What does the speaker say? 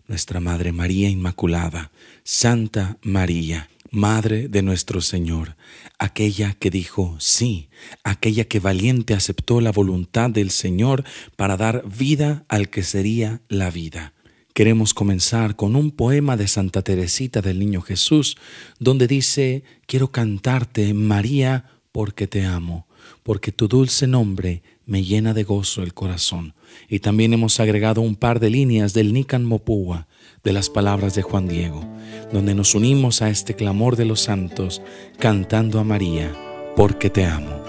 nuestra Madre María Inmaculada, Santa María, Madre de nuestro Señor, aquella que dijo sí, aquella que valiente aceptó la voluntad del Señor para dar vida al que sería la vida. Queremos comenzar con un poema de Santa Teresita del Niño Jesús, donde dice: quiero cantarte, María, porque te amo, porque tu dulce nombre me llena de gozo el corazón. Y también hemos agregado un par de líneas del Nican Mopúa, de las palabras de Juan Diego, donde nos unimos a este clamor de los santos, cantando a María, porque te amo.